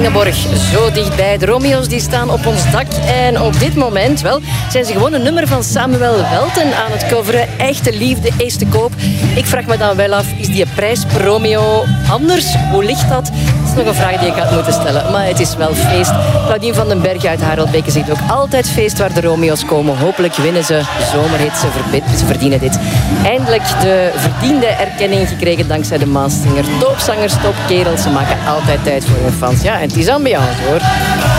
Ingeborg, zo dichtbij. De Romeo's die staan op ons dak. En op dit moment zijn ze gewoon een nummer van Samuel Welten aan het coveren. Echte liefde is te koop. Ik vraag me dan wel af, is die prijs per Romeo anders? Hoe ligt dat? Dat is nog een vraag die ik had moeten stellen. Maar het is wel feest. Claudine van den Berg uit Harelbeke zegt ook altijd feest waar de Romeo's komen. Hopelijk winnen ze zomerhit. Ze verdienen dit. Eindelijk de verdiende erkenning gekregen dankzij de Maas Singer. Topzangers, topkerels. Ze maken altijd tijd voor hun fans. Ja, en het is ambiance hoor.